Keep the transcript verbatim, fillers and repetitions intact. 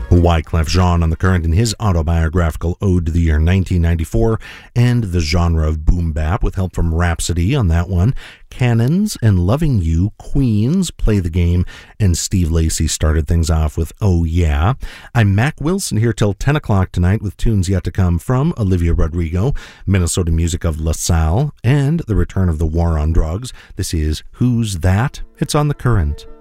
Wyclef Jean on The Current in his autobiographical ode to the year nineteen ninety-four, and the genre of boom bap with help from Rhapsody on that one. Cannons and Loving You, Queens, Play the Game, and Steve Lacy started things off with Oh Yeah. I'm Mac Wilson here till ten o'clock tonight with tunes yet to come from Olivia Rodrigo, Minnesota music of LaSalle, and the return of the War on Drugs. This is Who's That? It's on The Current.